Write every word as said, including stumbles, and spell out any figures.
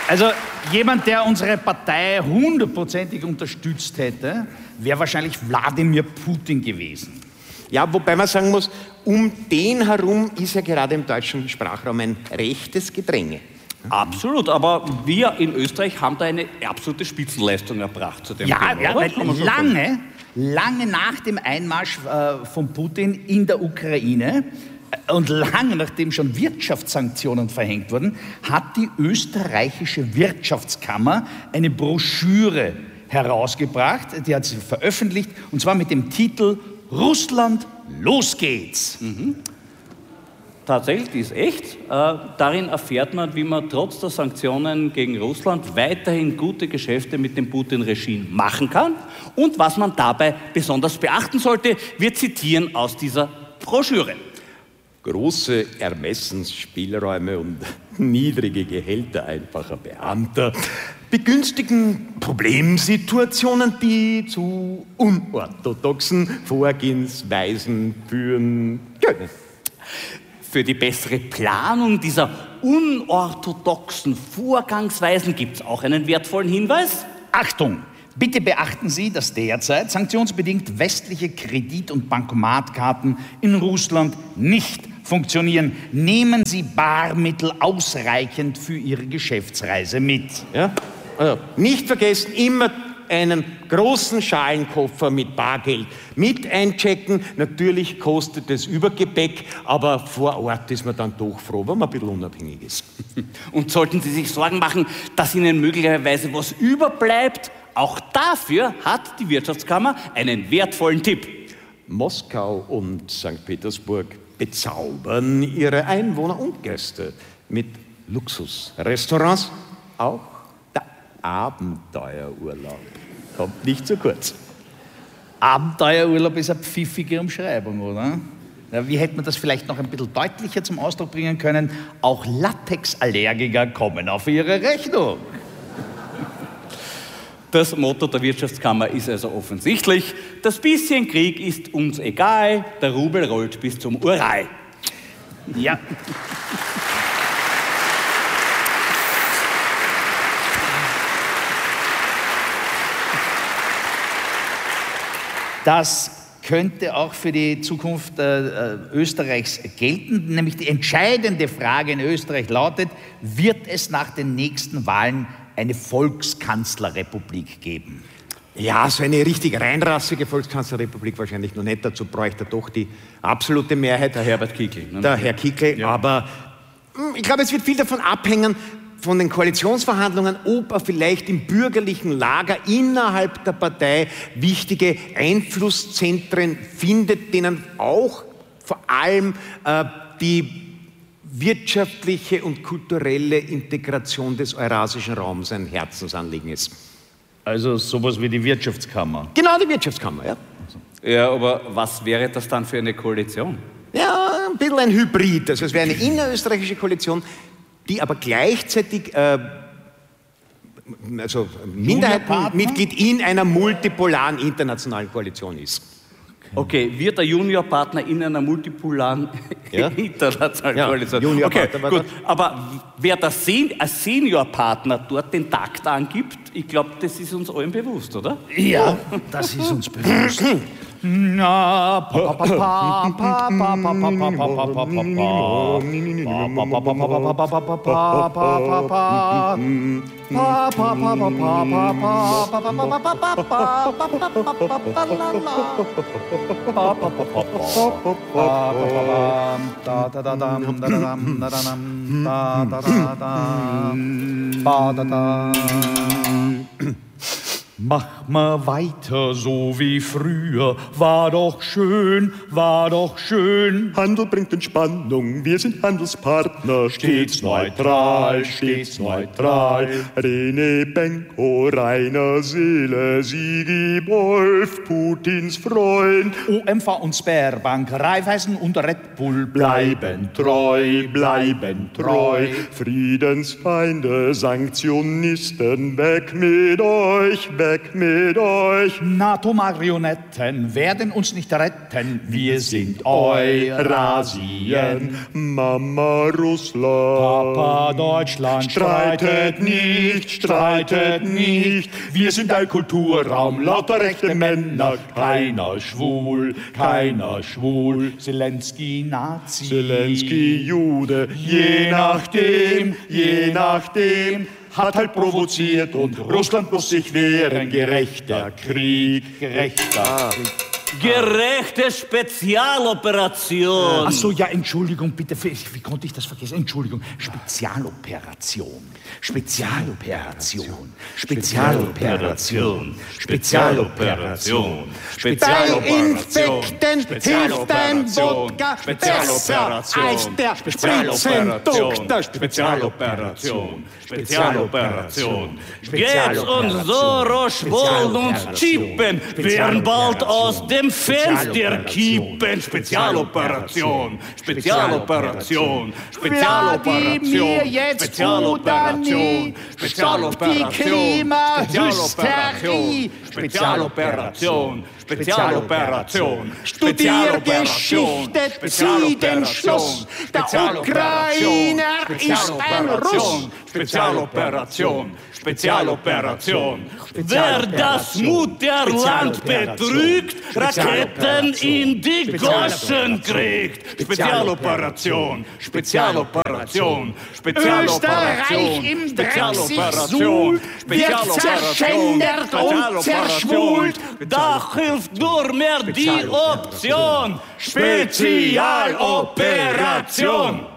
Also jemand, der unsere Partei hundertprozentig unterstützt hätte, wäre wahrscheinlich Wladimir Putin gewesen. Ja, wobei man sagen muss, um den herum ist ja gerade im deutschen Sprachraum ein rechtes Gedränge. Absolut, aber wir in Österreich haben da eine absolute Spitzenleistung erbracht zu dem Ja, Thema, ja, oder? weil Kann man so lange, sagen. lange nach dem Einmarsch äh, von Putin in der Ukraine äh, und lange nachdem schon Wirtschaftssanktionen verhängt wurden, hat die österreichische Wirtschaftskammer eine Broschüre herausgebracht, die hat sie veröffentlicht, und zwar mit dem Titel Russland, los geht's! Mhm. Tatsächlich, die ist echt. Äh, darin erfährt man, wie man trotz der Sanktionen gegen Russland weiterhin gute Geschäfte mit dem Putin-Regime machen kann und was man dabei besonders beachten sollte. Wir zitieren aus dieser Broschüre. Große Ermessensspielräume und niedrige Gehälter einfacher Beamter begünstigen Problemsituationen, die zu unorthodoxen Vorgehensweisen führen können. Für die bessere Planung dieser unorthodoxen Vorgangsweisen gibt es auch einen wertvollen Hinweis. Achtung! Bitte beachten Sie, dass derzeit sanktionsbedingt westliche Kredit- und Bankomatkarten in Russland nicht funktionieren. Nehmen Sie Barmittel ausreichend für Ihre Geschäftsreise mit. Ja? Also, nicht vergessen, immer einen großen Schalenkoffer mit Bargeld mit einchecken. Natürlich kostet es Übergepäck, aber vor Ort ist man dann doch froh, wenn man ein bisschen unabhängig ist. Und sollten Sie sich Sorgen machen, dass Ihnen möglicherweise was überbleibt, auch dafür hat die Wirtschaftskammer einen wertvollen Tipp. Moskau und Sankt Petersburg bezaubern ihre Einwohner und Gäste mit Luxusrestaurants. Auch der Abenteuerurlaub kommt nicht zu kurz. Abenteuerurlaub ist eine pfiffige Umschreibung, oder? Ja, wie hätte man das vielleicht noch ein bisschen deutlicher zum Ausdruck bringen können? Auch Latexallergiker kommen auf ihre Rechnung. Das Motto der Wirtschaftskammer ist also offensichtlich: Das bisschen Krieg ist uns egal, der Rubel rollt bis zum Ural. Ja. Das könnte auch für die Zukunft äh, Österreichs gelten, nämlich die entscheidende Frage in Österreich lautet: Wird es nach den nächsten Wahlen eine Volkskanzlerrepublik geben? Ja, so eine richtig reinrassige Volkskanzlerrepublik wahrscheinlich noch nicht. Dazu bräuchte er doch die absolute Mehrheit. Der Herbert Kickl. Ne? Der Herr Kickl. Ja. Aber ich glaube, es wird viel davon abhängen, von den Koalitionsverhandlungen, ob er vielleicht im bürgerlichen Lager innerhalb der Partei wichtige Einflusszentren findet, denen auch vor allem äh, die wirtschaftliche und kulturelle Integration des eurasischen Raums ein Herzensanliegen ist. Also sowas wie die Wirtschaftskammer. Genau, die Wirtschaftskammer, ja. Ja, aber was wäre das dann für eine Koalition? Ja, ein bisschen ein Hybrid. Also es wäre eine innerösterreichische Koalition, die aber gleichzeitig äh, also Minderheitenmitglied in einer multipolaren internationalen Koalition ist. Okay, wird der Juniorpartner in einer multipolaren ja? internationalen ja, Koalition? Juniorpartner, okay, gut. Aber wer das Sen als Seniorpartner dort den Takt angibt, ich glaube, das ist uns allen bewusst, oder? Ja, das ist uns bewusst. Na, pa pa pa pa pa pa pa pa pa pa pa pa pa. Mach mal weiter so wie früher, war doch schön, war doch schön. Handel bringt Entspannung, wir sind Handelspartner, stets neutral, stets neutral. Rene Benko, Rainer Seele, Sigi Wolf, Putins Freund. O M V und Sberbank, Raiffeisen und Red Bull bleiben treu, bleiben treu. Friedensfeinde, Sanktionisten, weg mit euch, weg weg mit euch. NATO-Marionetten werden uns nicht retten. Wir sind Eurasien, Mama Russland. Papa Deutschland, Streitet nicht, streitet nicht. Wir sind ein Kulturraum, lauter rechte Männer. Keiner schwul, keiner schwul. Zelensky, Nazi. Zelensky, Jude, je nachdem, je nachdem. Hat halt provoziert und Russland muss sich wehren. Gerechter Krieg, gerechter Krieg. Gerechte Spezialoperation. Ach so, ja, Entschuldigung, bitte, wie konnte ich das vergessen? Entschuldigung, Spezialoperation, Spezialoperation, Spezialoperation, Spezialoperation, Bei Infekten hilft ein Wodka besser als der Spritzendoktor. Spezialoperation, Spezialoperation. Geht's uns so, Roche wollen uns chippen, werden bald aus dem Fenster kippen. Spezialoperation, Spezialoperation, Spezialoperation, Spezialoperation, Spezialoperation, Spezialoperation, Spezialoperation, Studier Geschichte, zieh den Schluss. Der Ukrainer ist ein Russ. Spezialoperation, Spezialoperation. Wer das Mutterland betrügt, Raketen in die Goschen kriegt. Spezialoperation, Spezialoperation, Spezialoperation, Österreich im Brexit-Suhl wird zerschändert und zerschwult. Da hilft nur mehr die Option Spezialoperation.